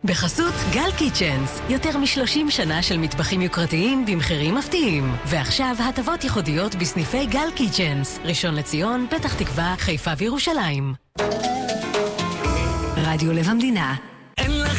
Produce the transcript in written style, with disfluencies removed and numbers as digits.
בחסות גל קיצ'נס, יותר מ-30 שנה של מטבחים יוקרתיים במחירים מפתיעים. ועכשיו הטבות ייחודיות בסניפי גל קיצ'נס, ראשון לציון, פתח תקווה, חיפה וירושלים. רדיו לב המדינה.